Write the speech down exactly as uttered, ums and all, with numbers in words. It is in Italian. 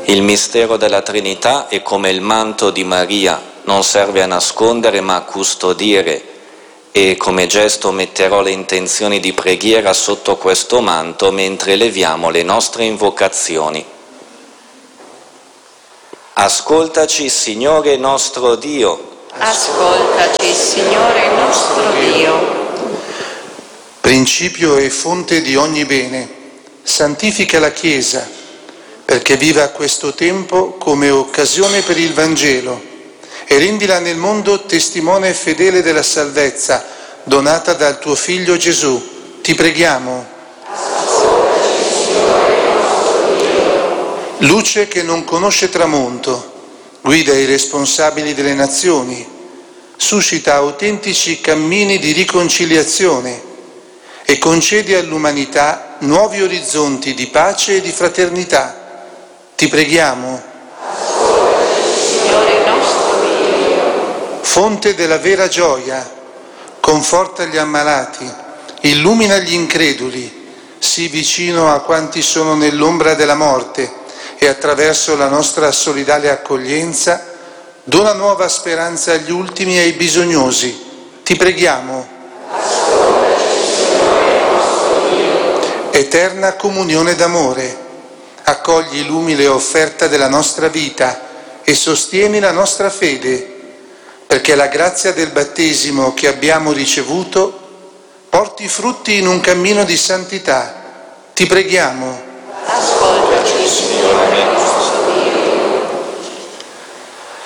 Il mistero della Trinità è come il manto di Maria, non serve a nascondere ma a custodire, e come gesto metterò le intenzioni di preghiera sotto questo manto mentre eleviamo le nostre invocazioni. Ascoltaci, Signore nostro Dio. Ascoltaci, Signore nostro Dio. Principio e fonte di ogni bene, santifica la Chiesa, perché viva questo tempo come occasione per il Vangelo e rendila nel mondo testimone fedele della salvezza donata dal tuo Figlio Gesù. Ti preghiamo. Luce che non conosce tramonto, guida i responsabili delle nazioni, suscita autentici cammini di riconciliazione e concedi all'umanità nuovi orizzonti di pace e di fraternità. Ti preghiamo. Signore nostro Dio. Fonte della vera gioia, conforta gli ammalati, illumina gli increduli, sii vicino a quanti sono nell'ombra della morte e attraverso la nostra solidale accoglienza dona nuova speranza agli ultimi e ai bisognosi. Ti preghiamo. Eterna comunione d'amore, accogli l'umile offerta della nostra vita e sostieni la nostra fede, perché la grazia del battesimo che abbiamo ricevuto porti frutti in un cammino di santità. Ti preghiamo. Ascoltaci, Signore.